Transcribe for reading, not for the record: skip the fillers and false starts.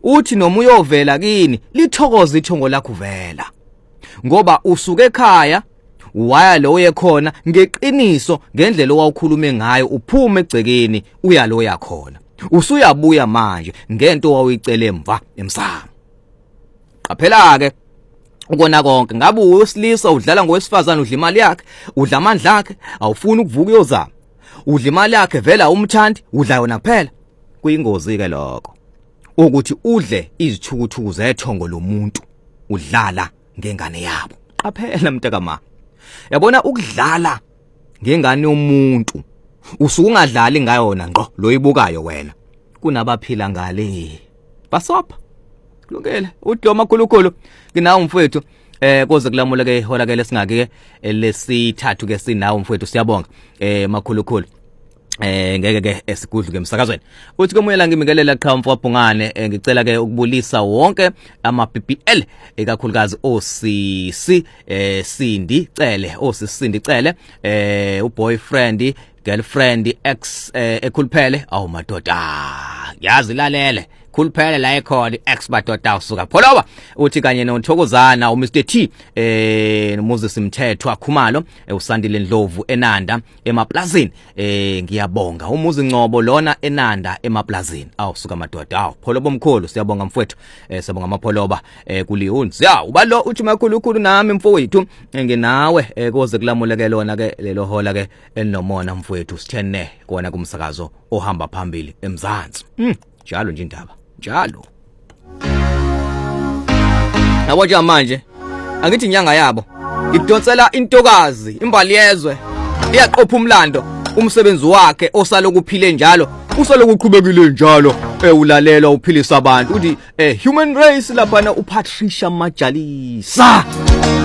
uthi noma uyovela kini lithokoze ithongo lakho vela ngoba usuke ekhaya waya lo yekhona ngeqiniso ngendlela owawukhulume ngayo uphume egcekeni uya lo yakhona usuyabuya manje ngento owawuyicela emva emsamo qaphela ke ukona konke ngabe uwesilisa udlala ngowesifazana udla imali yakhe udla amandla akhe awufuni ukuvuka uyozama udla imali yakhe vela umthandi udla yona kuphela kuyingozi ke lokho ukuthi udle izithukuthuku zethongo lomuntu udlala ngengane yabo qaphela mntakama yabona ukudlala ngengane yomuntu usuke ungadlali ngayona ngqo loyibukayo wena kunabaphila ngale basopha kulungile udloma khulukhulu nginawo mfowethu koze kulamula ke hola ke lesingake lesithathu ke sinawo mfowethu siyabonga makhulukhulu ngeke ke esigudlu ke emsakazweni uthi komuyela ngimikelela cha mfowabhungane ngicela ke ukubulisa wonke ama BBL ekakhulukazi OCC Sindi Cele OCC Sindi Cele uboyfriend girlfriend ex ekhuluphele awu madoda yazi lalele khuluphele la ekhona ex madoda usuka pholoba uthi kanye noThokozana u Mr T noMoses Mthethwa Khumalo usandile Ndlovu eNanda emaplazini ngiyabonga umuzi Ngcobo lona eNanda emaplazini awusuka madoda awu pholoba omkhulu siyabonga mfowethu siyabonga amapholoba kulihunzi ya ubalo uthi makhulukhulu nami mfowethu nginawe koze kulamula ke lona ke lelo hola ke enomona mfowethu sithene kona kumsakazo ohamba phambili eMzansi njalo nje indaba njalo yabo manje angithi inyanga yabo ngidonsela intokazi imbali yezwe iyaqopha umlando umsebenzi wakhe osaloku uphile njalo usaloku uqhubekile njalo ulalela uphilisa abantu uthi human race lapha uPatricia Majalisa